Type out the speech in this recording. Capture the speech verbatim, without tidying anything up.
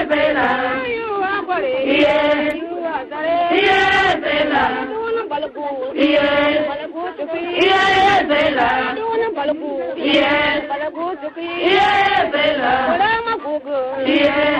Bella. You are body. Yeah. You are Zare. Yeah, Bella. Dona Balabu. Yeah. Balabu Chupi. Yeah, Bella. Dona Balabu. Yeah. Balabu Chupi. Yeah, Bella. Olama Gugu. Yeah.